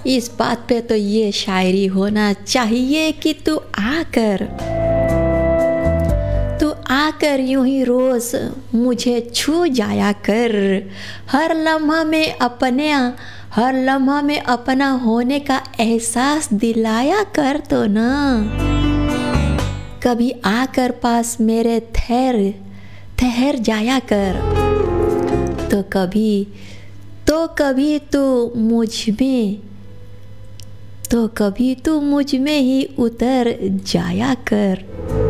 इस बात पे तो ये शायरी होना चाहिए कि तू आकर यूं ही रोज मुझे छू जाया कर। हर लम्हा में अपना होने का एहसास दिलाया कर तो ना। कभी आकर पास मेरे ठहर जाया कर। तो कभी तू मुझ में ही उतर जाया कर।